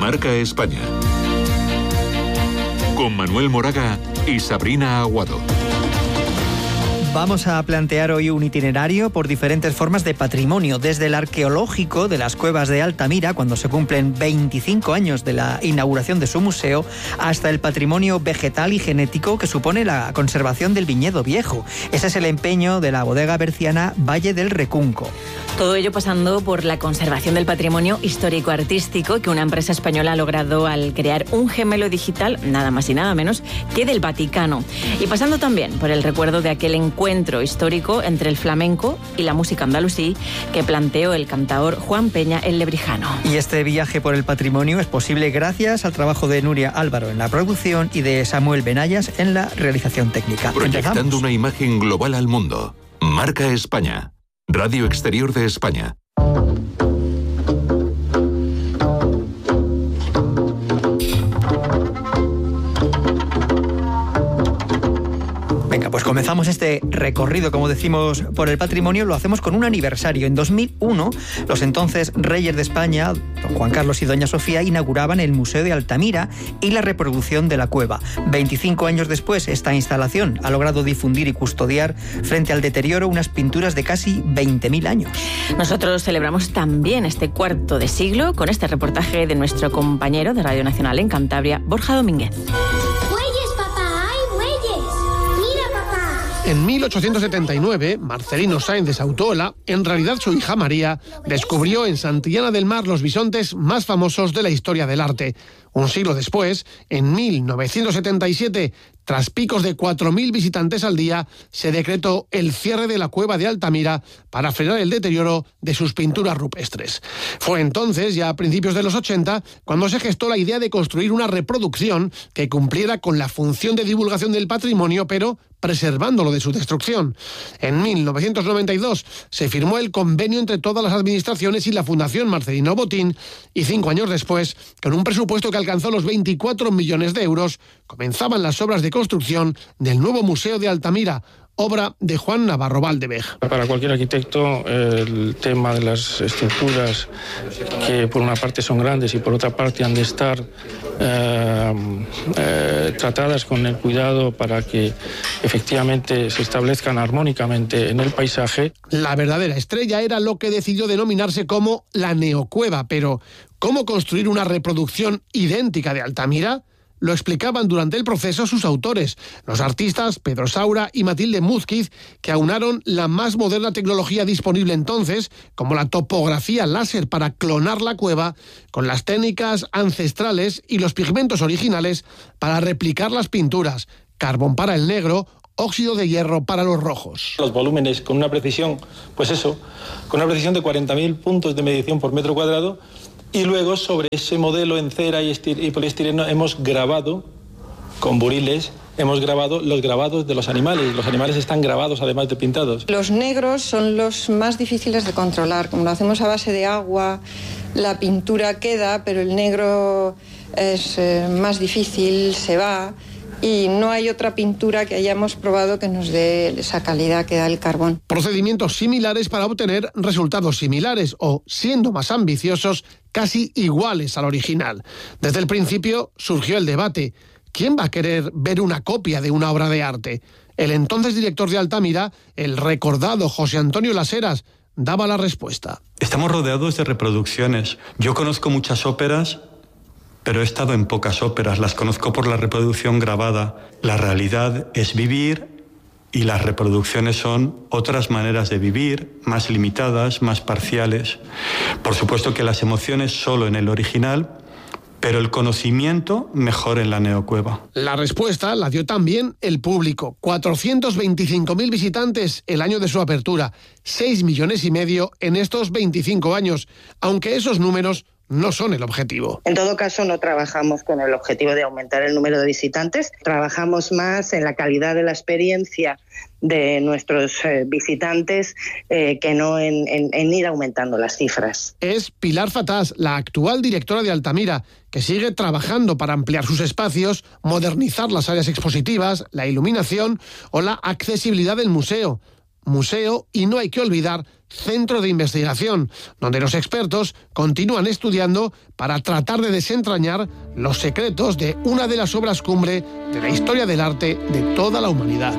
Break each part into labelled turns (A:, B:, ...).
A: Marca España. Con Manuel Moraga y Sabrina Aguado.
B: Vamos a plantear hoy un itinerario por diferentes formas de patrimonio, desde el arqueológico de las cuevas de Altamira, cuando se cumplen 25 años de la inauguración de su museo, hasta el patrimonio vegetal y genético que supone la conservación del viñedo viejo. Ese es el empeño de la bodega berciana Valle del Recunco.
C: Todo ello pasando por la conservación del patrimonio histórico-artístico que una empresa española ha logrado al crear un gemelo digital, nada más y nada menos que del Vaticano. Y pasando también por el recuerdo de aquel encuentro histórico entre el flamenco y la música andalusí que planteó el cantaor Juan Peña el Lebrijano.
B: Y este viaje por el patrimonio es posible gracias al trabajo de Nuria Álvaro en la producción y de Samuel Benayas en la realización técnica.
A: Proyectando
B: Empezamos.
A: una imagen global al mundo. Marca España. Radio Exterior de España.
B: Venga, pues comenzamos este recorrido, como decimos, por el patrimonio. Lo hacemos con un aniversario. En 2001, los entonces reyes de España, don Juan Carlos y doña Sofía, inauguraban el Museo de Altamira y la reproducción de la cueva. 25 años después, esta instalación ha logrado difundir y custodiar frente al deterioro unas pinturas de casi 20.000 años.
C: Nosotros celebramos también este cuarto de siglo con este reportaje de nuestro compañero de Radio Nacional en Cantabria, Borja Domínguez.
D: En 1879, Marcelino Sáenz de Sautola, en realidad su hija María, descubrió en Santillana del Mar los bisontes más famosos de la historia del arte. Un siglo después, en 1977, tras picos de 4.000 visitantes al día, se decretó el cierre de la cueva de Altamira para frenar el deterioro de sus pinturas rupestres. Fue entonces, ya a principios de los 80, cuando se gestó la idea de construir una reproducción que cumpliera con la función de divulgación del patrimonio, pero preservándolo de su destrucción. En 1992 se firmó el convenio entre todas las administraciones y la Fundación Marcelino Botín y 5 años después, con un presupuesto que alcanzó los 24 millones de euros, comenzaban las obras de construcción del nuevo Museo de Altamira, obra de Juan Navarro Valdevej.
E: Para cualquier arquitecto, el tema de las estructuras, que por una parte son grandes y por otra parte han de estar tratadas con el cuidado para que efectivamente se establezcan armónicamente en el paisaje.
D: La verdadera estrella era lo que decidió denominarse como la neocueva, pero ¿cómo construir una reproducción idéntica de Altamira? Lo explicaban durante el proceso sus autores, los artistas Pedro Saura y Matilde Múzquiz, que aunaron la más moderna tecnología disponible entonces, como la topografía láser para clonar la cueva, con las técnicas ancestrales y los pigmentos originales para replicar las pinturas, carbón para el negro, óxido de hierro para los rojos.
E: Los volúmenes con una precisión, con una precisión de 40.000 puntos de medición por metro cuadrado. Y luego sobre ese modelo en cera y poliestireno hemos grabado, con buriles, hemos grabado los grabados de los animales. Los animales están grabados además de pintados.
F: Los negros son los más difíciles de controlar. Como lo hacemos a base de agua, la pintura queda, pero el negro es más difícil, se va. Y no hay otra pintura que hayamos probado que nos dé esa calidad que da el carbón.
D: Procedimientos similares para obtener resultados similares o, siendo más ambiciosos, casi iguales al original. Desde el principio surgió el debate. ¿Quién va a querer ver una copia de una obra de arte? El entonces director de Altamira, el recordado José Antonio Las Heras, daba la respuesta.
G: Estamos rodeados de reproducciones. Yo conozco muchas óperas, pero he estado en pocas óperas, las conozco por la reproducción grabada. La realidad es vivir y las reproducciones son otras maneras de vivir, más limitadas, más parciales. Por supuesto que las emociones solo en el original, pero el conocimiento mejor en la neocueva.
D: La respuesta la dio también el público. 425.000 visitantes el año de su apertura, 6,5 millones en estos 25 años, aunque esos números no son el objetivo.
H: En todo caso, no trabajamos con el objetivo de aumentar el número de visitantes, trabajamos más en la calidad de la experiencia de nuestros visitantes que no en ir aumentando las cifras.
D: Es Pilar Fatás, la actual directora de Altamira, que sigue trabajando para ampliar sus espacios, modernizar las áreas expositivas, la iluminación o la accesibilidad del museo. museo y, no hay que olvidar, centro de investigación, donde los expertos continúan estudiando para tratar de desentrañar los secretos de una de las obras cumbre de la historia del arte de toda la humanidad.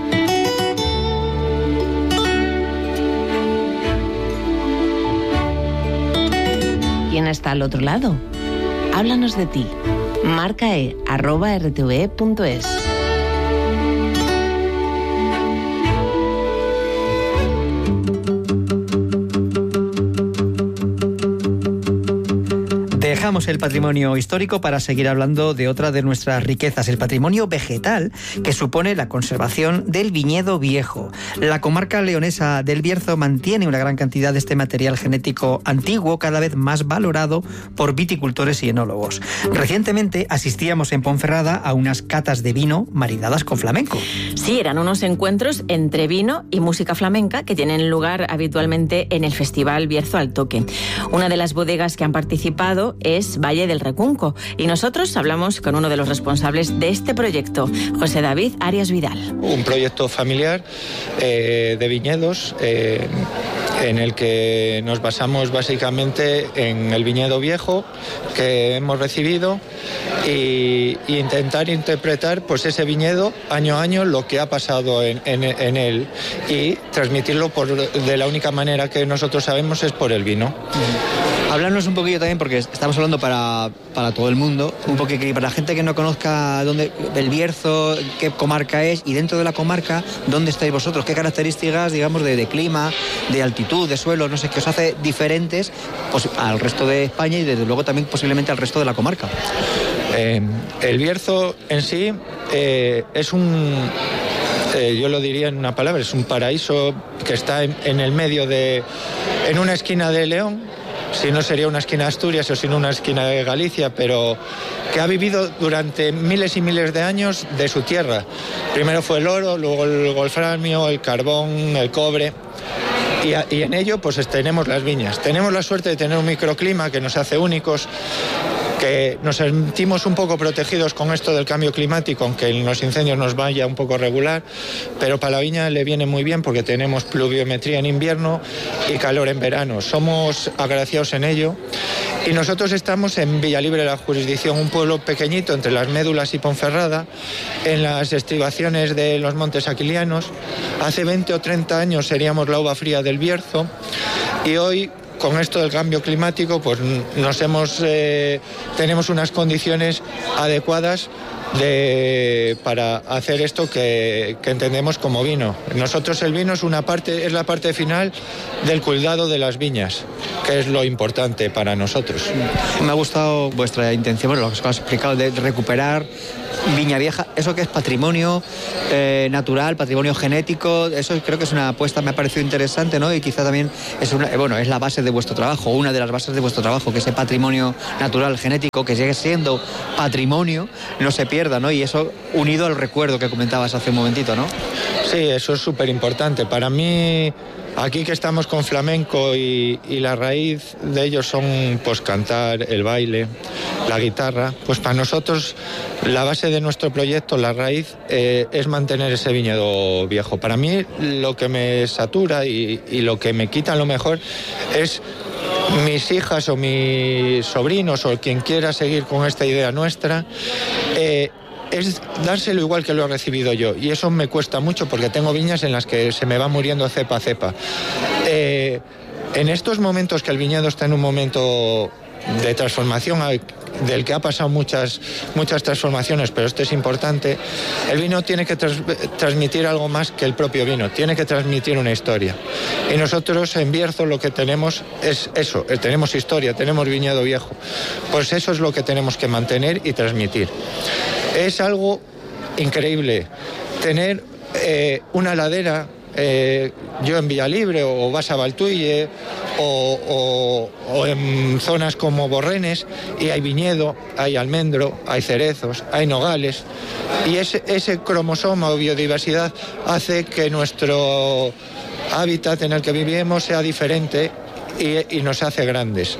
I: ¿Quién está al otro lado? Háblanos de ti. Marca @rtve.es.
B: Dejamos el patrimonio histórico para seguir hablando de otra de nuestras riquezas, el patrimonio vegetal, que supone la conservación del viñedo viejo. La comarca leonesa del Bierzo mantiene una gran cantidad de este material genético antiguo, cada vez más valorado por viticultores y enólogos. Recientemente asistíamos en Ponferrada a unas catas de vino maridadas con flamenco.
C: Sí, eran unos encuentros entre vino y música flamenca que tienen lugar habitualmente en el Festival Bierzo al Toque. Una de las bodegas que han participado es Valle del Recunco, y nosotros hablamos con uno de los responsables de este proyecto, José David Arias Vidal.
J: Un proyecto familiar de viñedos en el que nos basamos básicamente en el viñedo viejo que hemos recibido y intentar interpretar pues ese viñedo año a año, lo que ha pasado en él, y transmitirlo de la única manera que nosotros sabemos es por el vino.
B: Háblanos un poquillo también, porque estamos hablando para todo el mundo, un poquito para la gente que no conozca el Bierzo, qué comarca es, y dentro de la comarca, ¿dónde estáis vosotros? ¿Qué características, digamos, de clima, de altitud, de suelo, no sé, qué os hace diferentes pues, al resto de España y desde luego también posiblemente al resto de la comarca?
J: El Bierzo en sí es yo lo diría en una palabra, es un paraíso que está en el medio en una esquina de León. Si no sería una esquina de Asturias o sino una esquina de Galicia, pero que ha vivido durante miles y miles de años de su tierra. Primero fue el oro, luego el wolframio, el carbón, el cobre. Y en ello pues tenemos las viñas. Tenemos la suerte de tener un microclima que nos hace únicos, que nos sentimos un poco protegidos con esto del cambio climático, aunque en los incendios nos vaya un poco regular, pero para la viña le viene muy bien porque tenemos pluviometría en invierno y calor en verano. Somos agraciados en ello. Y nosotros estamos en Villalibre de la Jurisdicción, un pueblo pequeñito entre las Médulas y Ponferrada, en las estribaciones de los Montes Aquilianos. Hace 20 o 30 años seríamos la uva fría del Bierzo, y hoy, con esto del cambio climático, pues tenemos unas condiciones adecuadas para hacer esto que entendemos como vino. Nosotros el vino es la parte final del cuidado de las viñas, que es lo importante para nosotros.
B: Me ha gustado vuestra intención, lo que os has explicado, de recuperar Viña Vieja, eso que es patrimonio natural, patrimonio genético, eso creo que es una apuesta, me ha parecido interesante, ¿no? Y quizá también es la base de vuestro trabajo, una de las bases de vuestro trabajo, que ese patrimonio natural, genético, que sigue siendo patrimonio, no se pierda, ¿no? Y eso unido al recuerdo que comentabas hace un momentito, ¿no?
J: Sí, eso es súper importante. Para mí, aquí que estamos con flamenco y la raíz de ellos son pues cantar, el baile, la guitarra, pues para nosotros la base de nuestro proyecto, la raíz, es mantener ese viñedo viejo. Para mí lo que me satura y lo que me quita lo mejor es mis hijas o mis sobrinos o quien quiera seguir con esta idea nuestra, es dárselo igual que lo he recibido yo, y eso me cuesta mucho porque tengo viñas en las que se me va muriendo cepa a cepa. En estos momentos que el viñedo está en un momento de transformación del que ha pasado muchas transformaciones, pero este es importante, el vino tiene que transmitir algo más que el propio vino, tiene que transmitir una historia. Y nosotros en Bierzo lo que tenemos es eso, tenemos historia, tenemos viñedo viejo. Pues eso es lo que tenemos que mantener y transmitir. Es algo increíble tener una ladera, yo en Villalibre o vas a Valtuille o en zonas como Borrenes, y hay viñedo, hay almendro, hay cerezos, hay nogales, y ese cromosoma o biodiversidad hace que nuestro hábitat en el que vivimos sea diferente y nos hace grandes.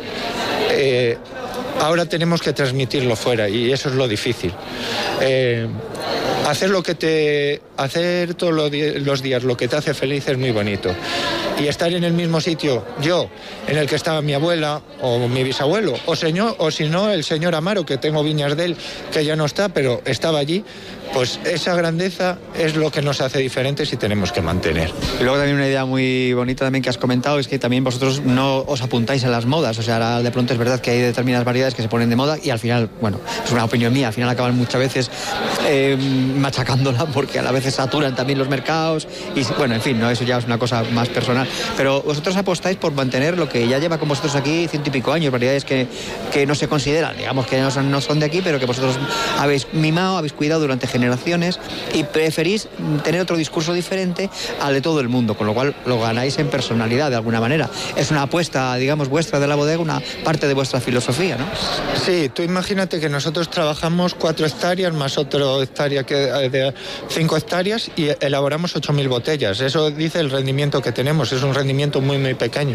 J: Ahora tenemos que transmitirlo fuera y eso es lo difícil. hacer todos los días lo que te hace feliz es muy bonito. Y estar en el mismo sitio, yo, en el que estaba mi abuela o mi bisabuelo, o si no, el señor Amaro, que tengo viñas de él, que ya no está, pero estaba allí, pues esa grandeza es lo que nos hace diferentes y tenemos que mantener.
B: Y luego también una idea muy bonita también que has comentado es que también vosotros no os apuntáis a las modas, o sea, de pronto es verdad que hay determinadas variedades que se ponen de moda y al final, bueno, es una opinión mía, al final acaban muchas veces machacándola porque a la vez saturan también los mercados y bueno, en fin, no, eso ya es una cosa más personal, pero vosotros apostáis por mantener lo que ya lleva con vosotros aquí 100 y pico años, variedades que no se consideran, digamos que no son de aquí, pero que vosotros habéis mimado, habéis cuidado durante generaciones y preferís tener otro discurso diferente al de todo el mundo, con lo cual lo ganáis en personalidad de alguna manera. Es una apuesta, digamos, vuestra de la bodega, una parte de vuestra filosofía, ¿no?
J: Sí, tú imagínate que nosotros trabajamos 4 hectáreas más otra hectárea de 5 hectáreas y elaboramos 8.000 botellas. Eso dice el rendimiento que tenemos, es un rendimiento muy, muy pequeño.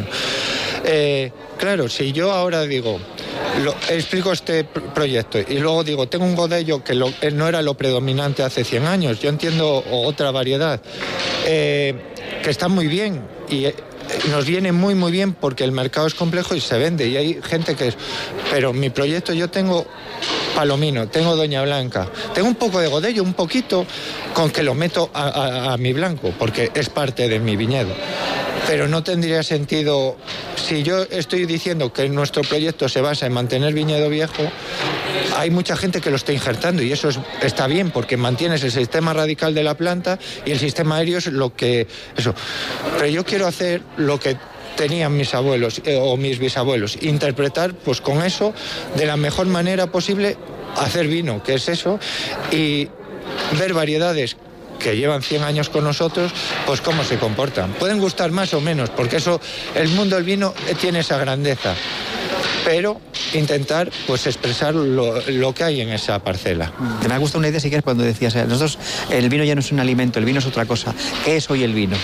J: Claro, si yo ahora digo, explico este proyecto y luego digo, tengo un godello que no era lo predominante hace 100 años, yo entiendo otra variedad, que está muy bien y nos viene muy muy bien porque el mercado es complejo y se vende y hay gente que pero mi proyecto yo tengo Palomino, tengo Doña Blanca, tengo un poco de godello, un poquito, con que lo meto a mi blanco porque es parte de mi viñedo. Pero no tendría sentido, si yo estoy diciendo que nuestro proyecto se basa en mantener viñedo viejo, hay mucha gente que lo está injertando y eso está bien porque mantienes el sistema radical de la planta y el sistema aéreo es lo que... eso. Pero yo quiero hacer lo que tenían mis abuelos o mis bisabuelos, interpretar pues con eso de la mejor manera posible, hacer vino, que es eso, y ver variedades que llevan 100 años con nosotros, pues cómo se comportan. Pueden gustar más o menos, porque eso, el mundo del vino tiene esa grandeza, pero intentar pues expresar lo que hay en esa parcela.
B: Me ha gustado una idea, si quieres, cuando decías, nosotros el vino ya no es un alimento, el vino es otra cosa. ¿Qué es hoy el vino?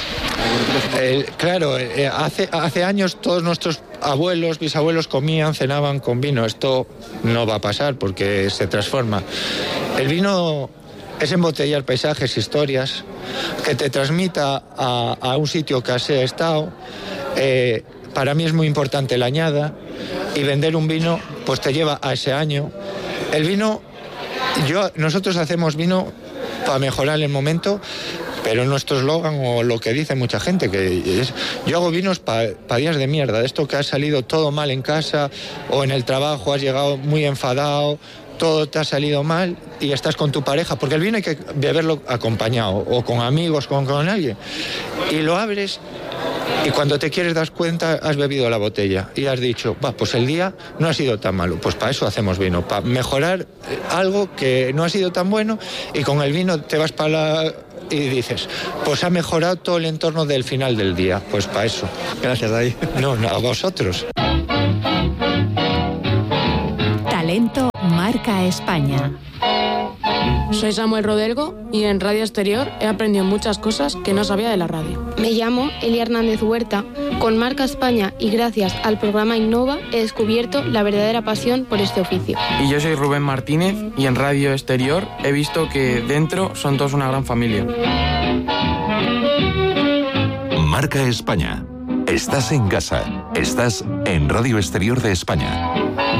J: Claro, hace años todos nuestros abuelos, bisabuelos comían, cenaban con vino. Esto no va a pasar porque se transforma. El vino es embotellar paisajes, historias, que te transmita a un sitio que has estado. Para mí es muy importante la añada y vender un vino pues te lleva a ese año. El vino, nosotros hacemos vino para mejorar el momento, pero nuestro eslogan o lo que dice mucha gente, que es, yo hago vinos para días de mierda, de esto que ha salido todo mal en casa o en el trabajo, has llegado muy enfadado, todo te ha salido mal y estás con tu pareja, porque el vino hay que beberlo acompañado o con amigos, con alguien, y lo abres y cuando te quieres dar cuenta has bebido la botella y has dicho, pues el día no ha sido tan malo. Pues para eso hacemos vino, para mejorar algo que no ha sido tan bueno, y con el vino te vas y dices, pues ha mejorado todo el entorno del final del día. Pues para eso.
B: Gracias, David.
J: No, a vosotros.
K: Talento Marca España.
L: Soy Samuel Rodelgo y en Radio Exterior he aprendido muchas cosas que no sabía de la radio.
M: Me llamo Elia Hernández Huerta. Con Marca España y gracias al programa Innova he descubierto la verdadera pasión por este oficio.
N: Y yo soy Rubén Martínez y en Radio Exterior he visto que dentro son todos una gran familia.
A: Marca España. Estás en casa. Estás en Radio Exterior de España.